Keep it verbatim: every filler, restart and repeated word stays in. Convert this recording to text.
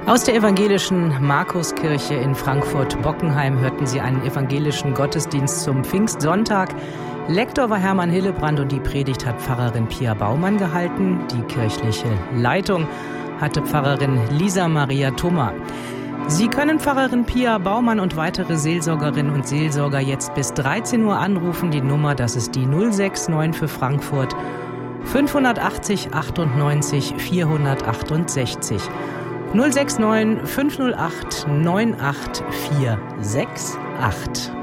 Aus der evangelischen Markuskirche in Frankfurt-Bockenheim hörten Sie einen evangelischen Gottesdienst zum Pfingstsonntag. Lektor war Hermann Hillebrand und die Predigt hat Pfarrerin Pia Baumann gehalten. Die kirchliche Leitung hatte Pfarrerin Lisa Maria Thoma. Sie können Pfarrerin Pia Baumann und weitere Seelsorgerinnen und Seelsorger jetzt bis dreizehn Uhr anrufen. Die Nummer, das ist die null sechs neun für Frankfurt fünfhundachtzig achtundneunzig vierhundertachtundsechzig. null sechs neun fünf null acht neun acht vier sechs acht.